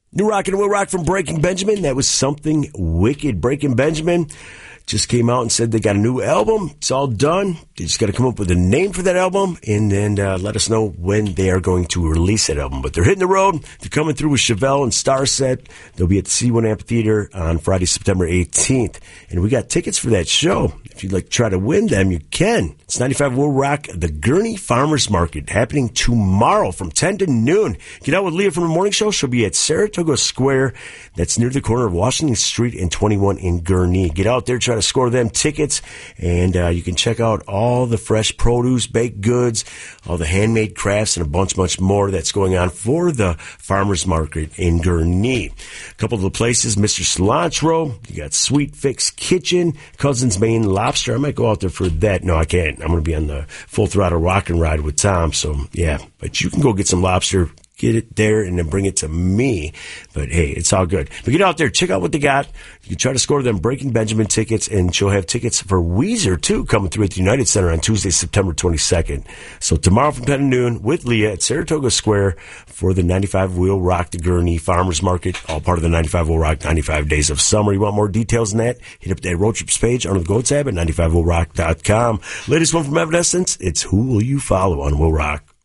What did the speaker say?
New Rock and Will Rock from Breaking Benjamin. That was Something Wicked. Breaking Benjamin just came out and said they got a new album. It's all done. They just got to come up with a name for that album and then let us know when they are going to release that album. But they're hitting the road. They're coming through with Chevelle and Starset. They'll be at the C1 Amphitheater on Friday, September 18th. And we got tickets for that show. If you'd like to try to win them, you can. It's 95 Will Rock, the Gurney Farmers Market, happening tomorrow from 10 to noon. Get out with Leah from the morning show. She'll be at Saratoga Square. That's near the corner of Washington Street and 21 in Gurney. Get out there, try to score them tickets, and you can check out all the fresh produce, baked goods, all the handmade crafts, and a bunch more that's going on for the Farmers Market in Gurney. A couple of the places, Mr. Cilantro, you got Sweet Fix Kitchen, Cousin's Maine Lobster. I might go out there for that. No, I can't. I'm going to be on the Full Throttle Rock and Ride with Tom, so yeah. But you can go get some lobster, get it there, and then bring it to me. But, hey, it's all good. But get out there. Check out what they got. You can try to score them Breaking Benjamin tickets, and she'll have tickets for Weezer, too, coming through at the United Center on Tuesday, September 22nd. So tomorrow from 10 to noon with Leah at Saratoga Square for the 95 Will Rock the Gurney Farmers Market, all part of the 95 Will Rock 95 Days of Summer. You want more details than that? Hit up that road trips page under the Go tab at 95willrock.com. Latest one from Evanescence, it's Who Will You Follow on Will Rock.